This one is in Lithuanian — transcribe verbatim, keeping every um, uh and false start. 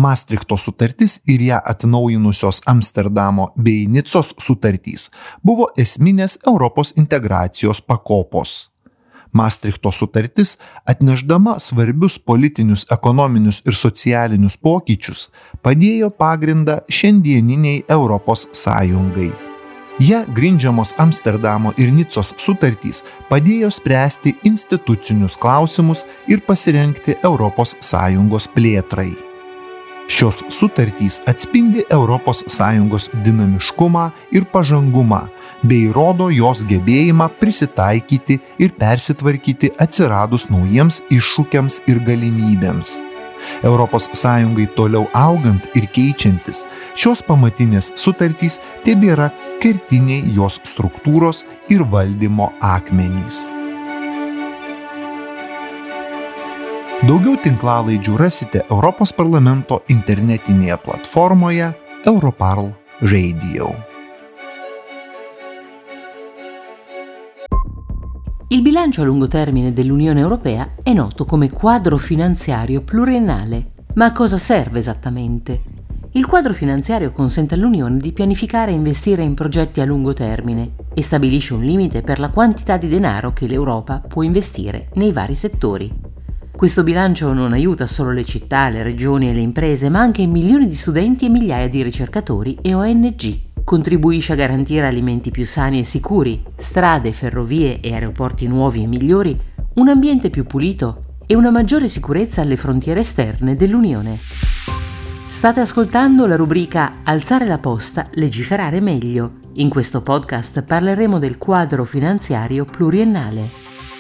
Maastrichto sutartis ir ją atnaujinusios Amsterdamo bei Nicos sutartys buvo esminės Europos integracijos pakopos. Maastrichto sutartis, atnešdama svarbius politinius, ekonominius ir socialinius pokyčius, padėjo pagrindą šiandieniniai Europos Sąjungai. Ja grindžiamos Amsterdamo ir Nicos sutartys padėjo spręsti institucinius klausimus ir pasirengti Europos Sąjungos plėtrai. Šios sutartys atspindi Europos Sąjungos dinamiškumą ir pažangumą, bei rodo jos gebėjimą prisitaikyti ir persitvarkyti atsiradus naujiems iššūkiams ir galimybėms. Europos Sąjungai toliau augant ir keičiantis, šios pamatinės sutartys tebėra kertiniai jos struktūros ir valdymo akmenys. Daugiau tinklalaidžių rasite Europos parlamento internetinėje platformoje Europarl Radio. Il bilancio a lungo termine dell'Unione Europea è noto come quadro finanziario pluriennale. Ma a cosa serve esattamente? Il quadro finanziario consente all'Unione di pianificare e investire in progetti a lungo termine e stabilisce un limite per la quantità di denaro che l'Europa può investire nei vari settori. Questo bilancio non aiuta solo le città, le regioni e le imprese, ma anche milioni di studenti e migliaia di ricercatori e O N G. Contribuisce a garantire alimenti più sani e sicuri, strade, ferrovie e aeroporti nuovi e migliori, un ambiente più pulito e una maggiore sicurezza alle frontiere esterne dell'Unione. State ascoltando la rubrica Alzare la posta, legiferare meglio. In questo podcast parleremo del quadro finanziario pluriennale.